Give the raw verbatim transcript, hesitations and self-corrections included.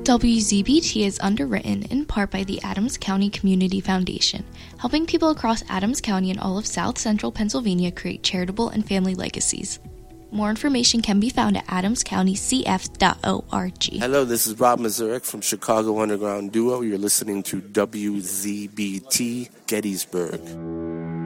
W Z B T is underwritten in part by the Adams County Community Foundation, helping people across Adams County and all of South Central Pennsylvania create charitable and family legacies. More information can be found at adams county c f dot org. Hello, this is Rob Mazurek from Chicago Underground Duo. You're listening to W Z B T Gettysburg.